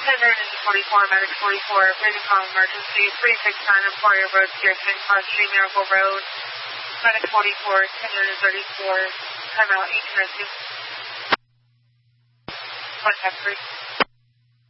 1044, Medic 44, please call emergency, 369 Emporia Road, Pearson, Cross Street, Miracle Road, Medic 44, 1034, timeout 802. Contact 3.